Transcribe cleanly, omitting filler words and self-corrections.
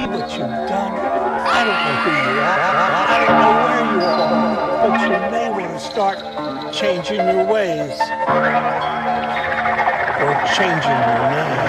see what you've done. I don't know who you are. I don't know where you are. But you may want to start changing your ways or changing your name.